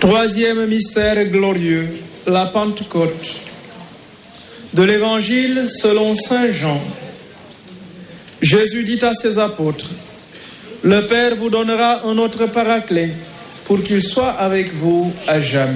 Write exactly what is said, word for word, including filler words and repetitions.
Troisième mystère glorieux, la Pentecôte. De l'Évangile selon saint Jean. Jésus dit à ses apôtres, « Le Père vous donnera un autre paraclet pour qu'il soit avec vous à jamais.